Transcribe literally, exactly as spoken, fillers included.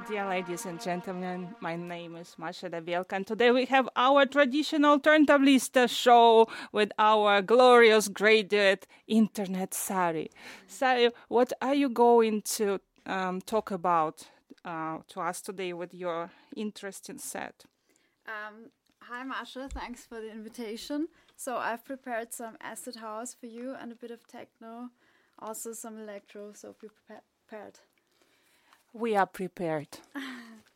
Dear ladies and gentlemen, my name is Masha Dabielka, and today we have our traditional Turntablista show with our glorious graduate internet Sari. Sari, what are you going to um, talk about uh, to us today with your interesting set? Um, hi, Masha. Thanks for the invitation. So I've prepared some acid house for you and a bit of techno, also some electro. So be prepared. We are prepared.